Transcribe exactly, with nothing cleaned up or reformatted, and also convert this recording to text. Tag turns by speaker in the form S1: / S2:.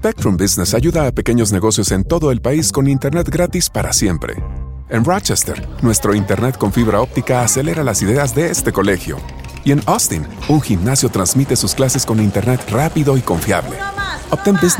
S1: Spectrum Business ayuda a pequeños negocios en todo el país con Internet gratis para siempre. En Rochester, nuestro Internet con fibra óptica acelera las ideas de este colegio. Y en Austin, un gimnasio transmite sus clases con Internet rápido y confiable. Obtén business